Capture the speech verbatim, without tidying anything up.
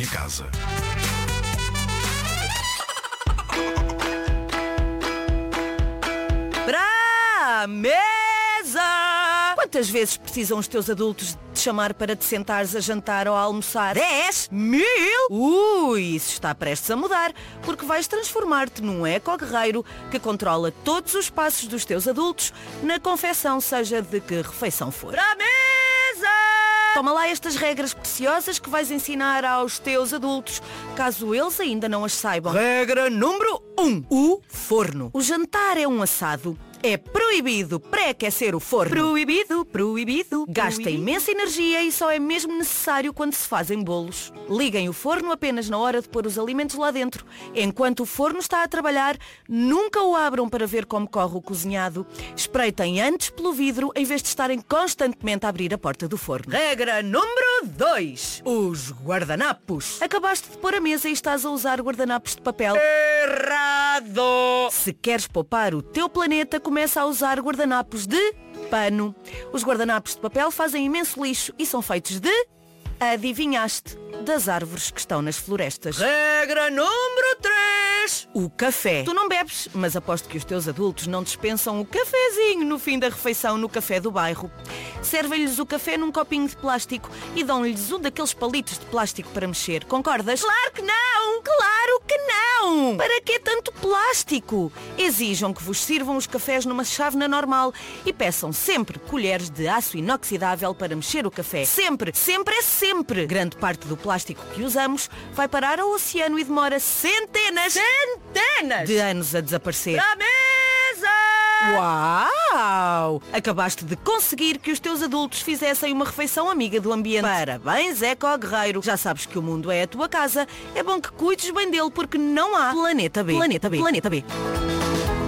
casa. Para a mesa! Quantas vezes precisam os teus adultos de te chamar para te sentares a jantar ou a almoçar? Dez? Mil? Ui, isso está prestes a mudar, porque vais transformar-te num eco-guerreiro que controla todos os passos dos teus adultos na confecção, seja de que refeição for. Para a mesa! Toma lá estas regras preciosas que vais ensinar aos teus adultos, caso eles ainda não as saibam. Regra número um. O forno. O jantar é um assado. É proibido pré-aquecer o forno. Proibido, proibido. Gasta proibido. Imensa energia e só é mesmo necessário quando se fazem bolos. Liguem o forno apenas na hora de pôr os alimentos lá dentro. Enquanto o forno está a trabalhar, nunca o abram para ver como corre o cozinhado. Espreitem antes pelo vidro em vez de estarem constantemente a abrir a porta do forno. Regra número dois. Os guardanapos. Acabaste de pôr a mesa e estás a usar guardanapos de papel. Errado! Se queres poupar o teu planeta, começa a usar guardanapos de pano. Os guardanapos de papel fazem imenso lixo e são feitos de... Adivinhaste? Das árvores que estão nas florestas. Regra número três. O café. Tu não bebes, mas aposto que os teus adultos não dispensam o cafezinho no fim da refeição no café do bairro. Servem-lhes o café num copinho de plástico e dão-lhes um daqueles palitos de plástico para mexer. Concordas? Claro que não! Claro que não! Para que tanto plástico? Exijam que vos sirvam os cafés numa chávena normal e peçam sempre colheres de aço inoxidável para mexer o café. Sempre, sempre é sempre! Grande parte do plástico que usamos vai parar ao oceano e demora centenas, centenas de anos a desaparecer. Para a mesa! Uau! Acabaste de conseguir que os teus adultos fizessem uma refeição amiga do ambiente. Parabéns, eco-guerreiro. Já sabes que o mundo é a tua casa. É bom que cuides bem dele porque não há Planeta B. Planeta B. Planeta B.